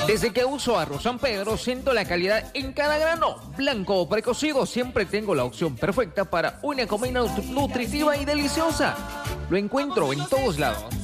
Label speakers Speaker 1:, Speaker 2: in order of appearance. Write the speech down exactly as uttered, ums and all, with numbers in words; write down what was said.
Speaker 1: Desde que uso arroz San Pedro, siento la calidad en cada grano. Blanco o precocido, siempre tengo la opción perfecta para una comida nutritiva y deliciosa. Lo encuentro en todos lados.